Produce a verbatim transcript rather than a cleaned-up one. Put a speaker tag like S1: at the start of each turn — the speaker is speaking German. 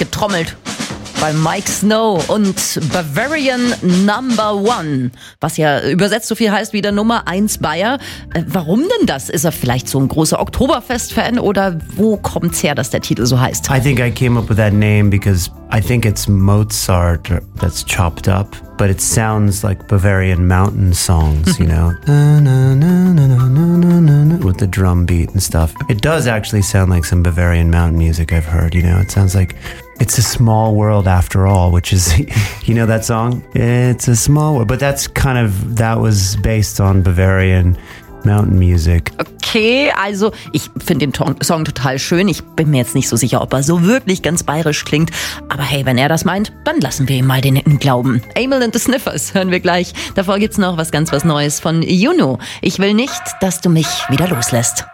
S1: getrommelt bei Mike Snow und Bavarian Number One, was ja übersetzt so viel heißt wie der Nummer eins Bayer. Äh, warum denn das? Ist er vielleicht so ein großer Oktoberfest-Fan oder wo kommt's her, dass der Titel so heißt?
S2: I think I came up with that name because I think it's Mozart that's chopped up, but it sounds like Bavarian mountain songs, you know, with the drum beat and stuff. It does actually sound like some Bavarian mountain music I've heard, you know. It sounds like it's a small world after all, which is, you know that song? It's a small world, but that's kind of, that was based on Bavarian mountain music.
S1: Okay, also ich finde den Ton- Song total schön. Ich bin mir jetzt nicht so sicher, ob er so wirklich ganz bayerisch klingt. Aber hey, wenn er das meint, dann lassen wir ihm mal den Glauben. Amyl and the Sniffers hören wir gleich. Davor gibt's noch was ganz was Neues von Juno. Ich will nicht, dass du mich wieder loslässt.